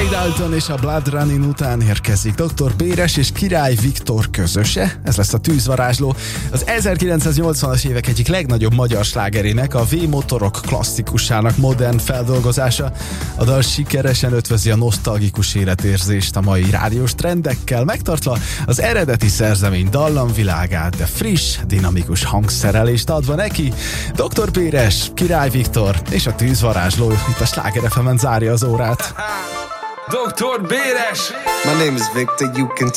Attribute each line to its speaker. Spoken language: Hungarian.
Speaker 1: Dalton és a Blood Running után érkezik Dr. Béres és Király Viktor közöse. Ez lesz a Tűzvarázsló. Az 1980-as évek egyik legnagyobb magyar slágerének, a V-motorok klasszikusának modern feldolgozása. A dal sikeresen ötvözi a nosztalgikus életérzést a mai rádiós trendekkel, megtartva az eredeti szerzemény dallamvilágát, de friss, dinamikus hangszerelést adva neki. Dr. Béres, Király Viktor és a Tűzvarázsló itt a Sláger FM-en zárja az órát.
Speaker 2: Dr. Béres!
Speaker 3: My name is Victor, you can